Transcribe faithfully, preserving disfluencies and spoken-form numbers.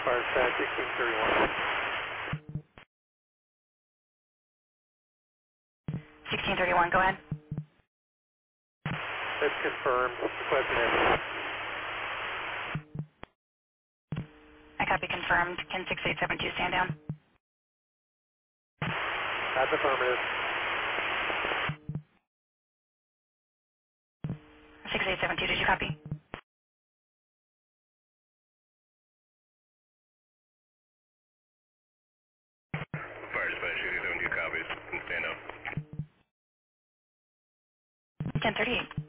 Fire stat sixteen thirty-one. sixteen thirty-one, go ahead. That's confirmed. Request an ambulance. I copy confirmed. Can six eight seven two stand down? That's affirmative. six eight seven two, did you copy? Fire dispatch six eight seven two copies. Stand up. ten thirty-eight.